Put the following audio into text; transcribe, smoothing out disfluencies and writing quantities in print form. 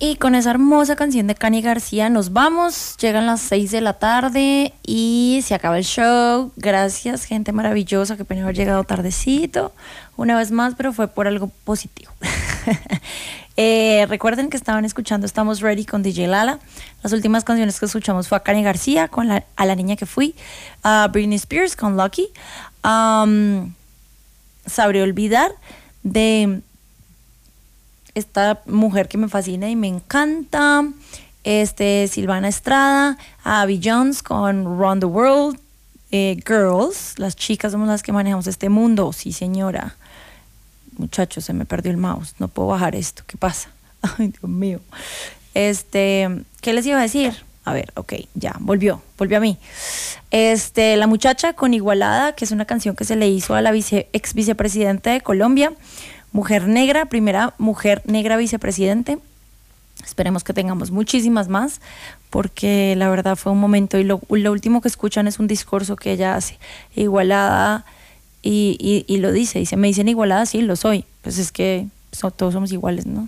Y con esa hermosa canción de Cani García nos vamos. Llegan las 6 de la tarde y se acaba el show. Gracias, gente maravillosa. Qué pena haber llegado tardecito una vez más, pero fue por algo positivo. Recuerden que estaban escuchando Estamos Ready con DJ Lala. Las últimas canciones que escuchamos fue a Cani García con A la niña que fui, a Britney Spears con Lucky, Sabré olvidar de esta mujer que me fascina y me encanta, Silvana Estrada, a Abby Jones con Run the World, Girls, las chicas somos las que manejamos este mundo, sí señora. Muchachos, se me perdió el mouse, no puedo bajar esto, ¿qué pasa? Ay, Dios mío. ¿Qué les iba a decir? A ver, ok, ya, volvió a mí. La muchacha con Igualada, que es una canción que se le hizo a la ex vicepresidenta de Colombia, mujer negra, primera mujer negra vicepresidente. Esperemos que tengamos muchísimas más, porque la verdad fue un momento, y lo último que escuchan es un discurso que ella hace, Igualada, y lo dice, me dicen igualada, sí, lo soy, pues es que todos somos iguales, ¿no?